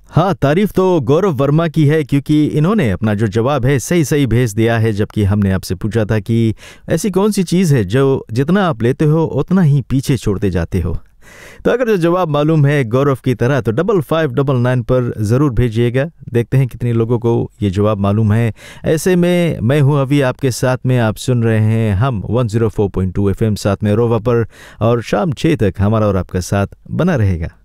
हाँ, तारीफ तो गौरव वर्मा की है क्योंकि इन्होंने अपना जो जवाब है सही सही भेज दिया है, जबकि हमने आपसे पूछा था कि ऐसी कौन सी चीज़ है जो जितना आप लेते हो उतना ही पीछे छोड़ते जाते हो। तो अगर जो जवाब मालूम है गौरव की तरह तो 5599 पर ज़रूर भेजिएगा। देखते हैं कितने लोगों को ये जवाब मालूम है। ऐसे में मैं हूँ अभी आपके साथ में, आप सुन रहे हैं हम 104.2 FM साथ में रोवा पर, और शाम 6 तक हमारा और आपका साथ बना रहेगा।